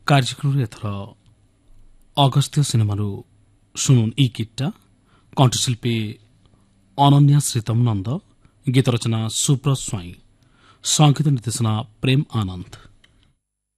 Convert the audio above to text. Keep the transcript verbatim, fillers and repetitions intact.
କାର୍ଯ୍ୟକ୍ରମରେ ଏଥର ଅଗସ୍ତ୍ୟ ସିନେମାରୁ ଶୁଣୁନ୍ ଇ ଗୀତଟା କଣ୍ଠଶିଳ୍ପୀ ଅନନ୍ୟା ଶ୍ରୀତମ ନନ୍ଦ, ଗୀତ ରଚନା ସୁବ୍ରତ ସ୍ୱାଇଁ, ସଙ୍ଗୀତ ନିର୍ଦ୍ଦେଶନା ପ୍ରେମ ଆନନ୍ଦ।